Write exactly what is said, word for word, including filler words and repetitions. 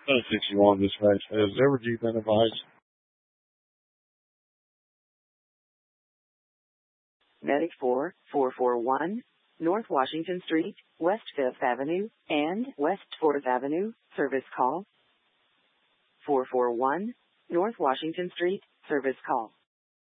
oh sixty-one dispatch. Has Evergy been advised? Medic four, four four one, North Washington Street, West fifth Avenue, and West fourth Avenue, service call. four four one, North Washington Street, service call.